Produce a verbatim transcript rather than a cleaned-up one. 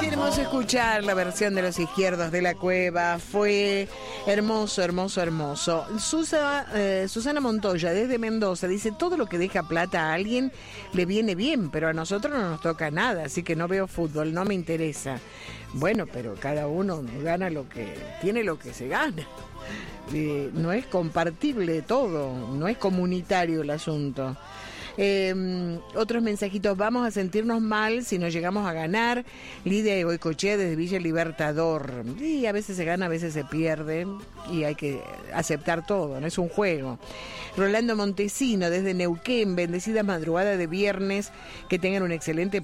Queremos escuchar la versión de Los Izquierdos de la Cueva. Fue hermoso, hermoso, hermoso. Susa, eh, Susana Montoya, desde Mendoza, dice: todo lo que deja plata a alguien le viene bien, pero a nosotros no nos toca nada, así que no veo fútbol, no me interesa. Bueno, pero cada uno gana lo que tiene, lo que se gana. Eh, no es compartible todo, no es comunitario el asunto. Eh, otros mensajitos: vamos a sentirnos mal si no llegamos a ganar. Lidia de Goicochea desde Villa Libertador. Y a veces se gana, a veces se pierde, y hay que aceptar todo, no es un juego. Rolando Montesino desde Neuquén: bendecida madrugada de viernes, que tengan un excelente